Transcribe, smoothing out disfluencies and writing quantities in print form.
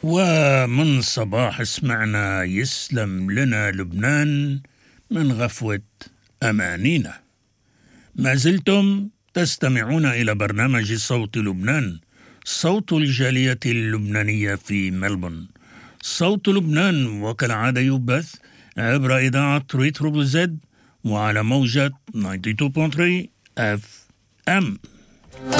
ومن صباح سمعنا يسلم لنا لبنان من غفوة أمانينا. ما زلتم تستمعون إلى برنامج صوت لبنان، صوت الجالية اللبنانية في ملبورن. صوت لبنان وكالعادة يبث عبر إذاعة ريترو زد وعلى موجة 92.3 FM.